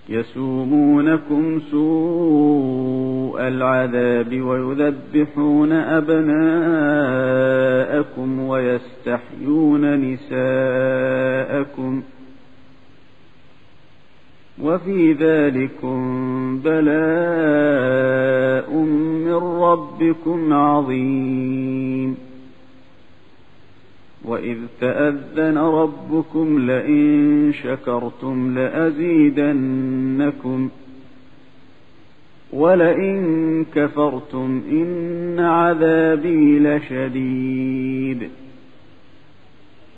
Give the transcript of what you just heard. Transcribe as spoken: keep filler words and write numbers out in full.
يسومونكم سوء العذاب ويذبحون أبناءكم ويستحيون نساءكم وفي ذلكم بلاء من ربكم عظيم. وإذ تأذن ربكم لئن شكرتم لأزيدنكم ولئن كفرتم إن عذابي لشديد.